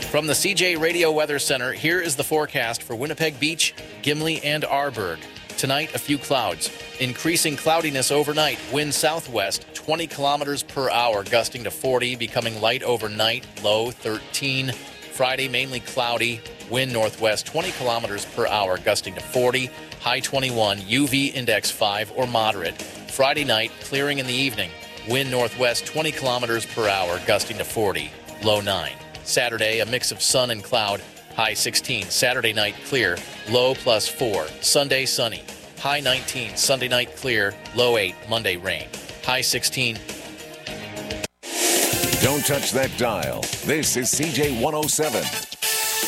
From the CJ Radio Weather Center, here is the forecast for Winnipeg Beach, Gimli, and Arborg. Tonight, a few clouds. Increasing cloudiness overnight. Wind southwest, 20 kilometers per hour, gusting to 40, becoming light overnight, low 13. Friday, mainly cloudy. Wind northwest, 20 kilometers per hour, gusting to 40, high 21. UV index 5 or moderate. Friday night, clearing in the evening. Wind northwest, 20 kilometers per hour, gusting to 40, low 9. Saturday, a mix of sun and cloud, high 16. Saturday night, clear, low plus 4. Sunday, sunny, high 19. Sunday night, clear, low 8. Monday, rain, high 16. Don't touch that dial. This is CJ 107.